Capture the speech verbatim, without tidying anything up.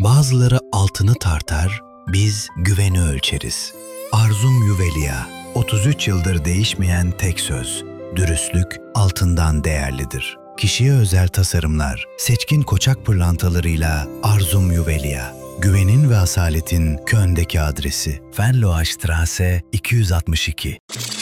Bazıları altını tartar, biz güveni ölçeriz. Arzum Juvelia, otuz üç yıldır değişmeyen tek söz. Dürüstlük altından değerlidir. Kişiye özel tasarımlar, seçkin koçak pırlantalarıyla Arzum Juvelia. Güvenin ve asaletin Köln'deki adresi. Venloastraße iki yüz altmış iki.